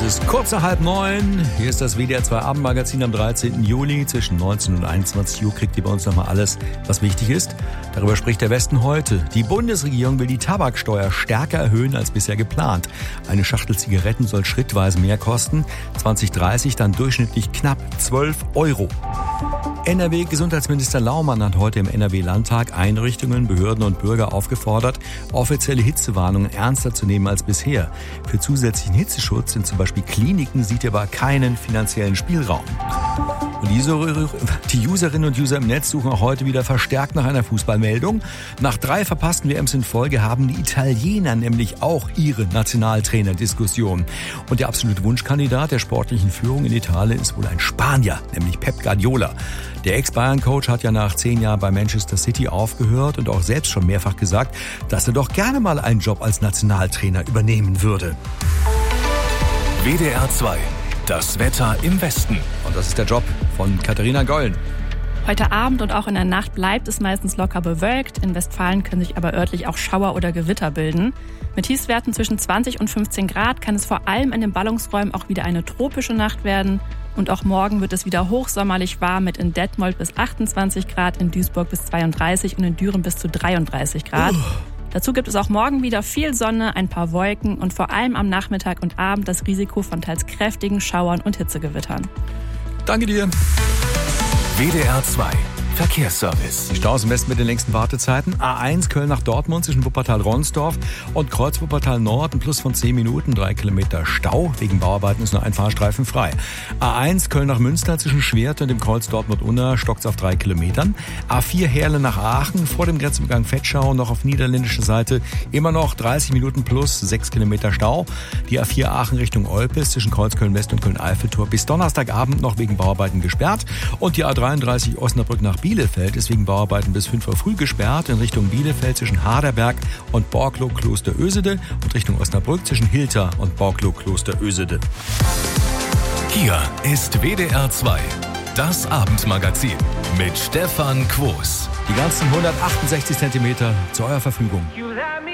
Es ist kurz nach 8:30. Hier ist das WDR 2 Abendmagazin am 13. Juli. Zwischen 19 und 21 Uhr kriegt ihr bei uns nochmal alles, was wichtig ist. Darüber spricht der Westen heute. Die Bundesregierung will die Tabaksteuer stärker erhöhen als bisher geplant. Eine Schachtel Zigaretten soll schrittweise mehr kosten. 2030 dann durchschnittlich knapp 12 €. NRW-Gesundheitsminister Laumann hat heute im NRW-Landtag Einrichtungen, Behörden und Bürger aufgefordert, offizielle Hitzewarnungen ernster zu nehmen als bisher. Für zusätzlichen Hitzeschutz in zum Beispiel Kliniken sieht er aber keinen finanziellen Spielraum. Und die Userinnen und User im Netz suchen auch heute wieder verstärkt nach einer Fußballmeldung. Nach 3 verpassten WMs in Folge haben die Italiener nämlich auch ihre Nationaltrainer-Diskussion. Und der absolute Wunschkandidat der sportlichen Führung in Italien ist wohl ein Spanier, nämlich Pep Guardiola. Der Ex-Bayern-Coach hat ja nach 10 Jahren bei Manchester City aufgehört und auch selbst schon mehrfach gesagt, dass er doch gerne mal einen Job als Nationaltrainer übernehmen würde. WDR 2, das Wetter im Westen. Und das ist der Job von Katharina Gollen. Heute Abend und auch in der Nacht bleibt es meistens locker bewölkt. In Westfalen können sich aber örtlich auch Schauer oder Gewitter bilden. Mit Tiefstwerten zwischen 20 und 15 Grad kann es vor allem in den Ballungsräumen auch wieder eine tropische Nacht werden. Und auch morgen wird es wieder hochsommerlich warm mit in Detmold bis 28 Grad, in Duisburg bis 32 und in Düren bis zu 33 Grad. Dazu gibt es auch morgen wieder viel Sonne, ein paar Wolken und vor allem am Nachmittag und Abend das Risiko von teils kräftigen Schauern und Hitzegewittern. Danke dir. WDR 2, Verkehrsservice. Die Staus im Westen mit den längsten Wartezeiten. A1 Köln nach Dortmund zwischen Wuppertal-Ronsdorf und Kreuz-Wuppertal Nord, ein Plus von 10 Minuten, 3 Kilometer Stau. Wegen Bauarbeiten ist nur ein Fahrstreifen frei. A1 Köln nach Münster zwischen Schwert und dem Kreuz Dortmund-Unna stockt's auf 3 Kilometern. A4 Herle nach Aachen vor dem Grenzübergang Vetschau noch auf niederländischer Seite immer noch 30 Minuten plus 6 Kilometer Stau. Die A4 Aachen Richtung Olpes zwischen Kreuz Köln-West und Köln-Eiffeltor bis Donnerstagabend noch wegen Bauarbeiten gesperrt. Und die A33 Osnabrück nach Bielefeld ist wegen Bauarbeiten bis 5 Uhr früh gesperrt in Richtung Bielefeld zwischen Harderberg und Borglo-Kloster-Ösede und Richtung Osnabrück zwischen Hilter und Borglo-Kloster-Ösede. Hier ist WDR 2, das Abendmagazin mit Stefan Quos. Die ganzen 168 Zentimeter zu eurer Verfügung.